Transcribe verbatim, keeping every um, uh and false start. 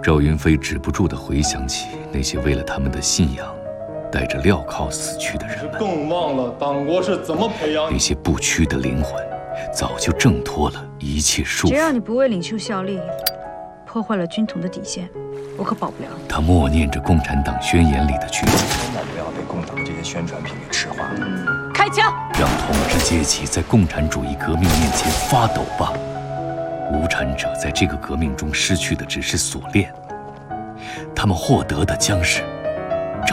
赵云飞止不住地回想起那些为了他们的信仰带着镣铐死去的人们， 更忘了党国是怎么培养那些不屈的灵魂早就挣脱了一切束缚。 只要你不为领袖效力，破坏了军统的底线，我可保不了你。 他默念着共产党宣言里的句子， 千万不要被共党这些宣传品给赤化了。 开枪！ 让统治阶级在共产主义革命面前发抖吧。无产者在这个革命中失去的只是锁链，他们获得的将是